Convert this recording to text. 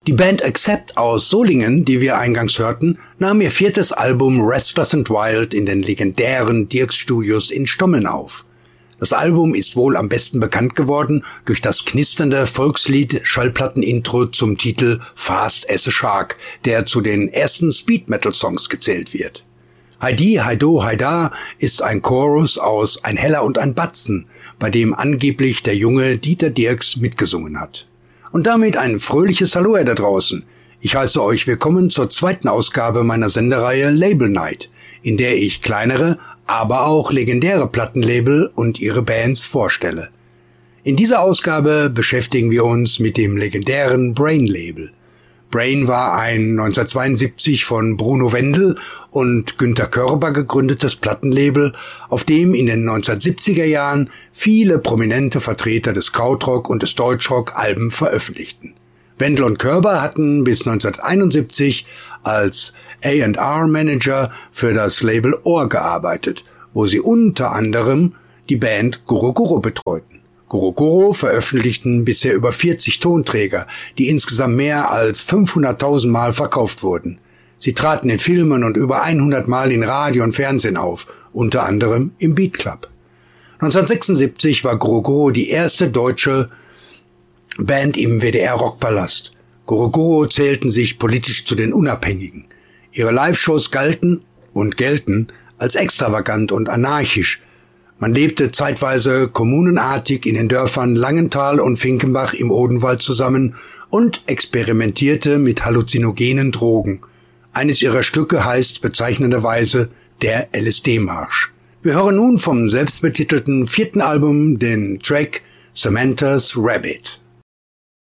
Die Band Accept aus Solingen, die wir eingangs hörten, nahm ihr 4. Album Restless and Wild in den legendären Dierks Studios in Stommeln auf. Das Album ist wohl am besten bekannt geworden durch das knisternde Volkslied-Schallplatten-Intro zum Titel Fast as a Shark, der zu den ersten Speed-Metal-Songs gezählt wird. Heidi, Heido, Heida ist ein Chorus aus Ein Heller und ein Batzen, bei dem angeblich der junge Dieter Dierks mitgesungen hat. Und damit ein fröhliches Hallo da draußen. Ich heiße euch willkommen zur 2. Ausgabe meiner Sendereihe Label Night, in der ich kleinere, aber auch legendäre Plattenlabel und ihre Bands vorstelle. In dieser Ausgabe beschäftigen wir uns mit dem legendären Brain Label. Brain war ein 1972 von Bruno Wendel und Günter Körber gegründetes Plattenlabel, auf dem in den 1970er Jahren viele prominente Vertreter des Krautrock und des Deutschrock Alben veröffentlichten. Wendel und Körber hatten bis 1971 als A&R-Manager für das Label Ohr gearbeitet, wo sie unter anderem die Band Goro Goro betreuten. Goro Goro veröffentlichten bisher über 40 Tonträger, die insgesamt mehr als 500.000 Mal verkauft wurden. Sie traten in Filmen und über 100 Mal in Radio und Fernsehen auf, unter anderem im Beat Club. 1976 war Goro Goro die erste deutsche Band im WDR-Rockpalast. Goro Goro zählten sich politisch zu den Unabhängigen. Ihre Live-Shows galten und gelten als extravagant und anarchisch. Man lebte zeitweise kommunenartig in den Dörfern Langenthal und Finkenbach im Odenwald zusammen und experimentierte mit halluzinogenen Drogen. Eines ihrer Stücke heißt bezeichnenderweise der LSD-Marsch. Wir hören nun vom selbstbetitelten 4. Album den Track Samantha's Rabbit.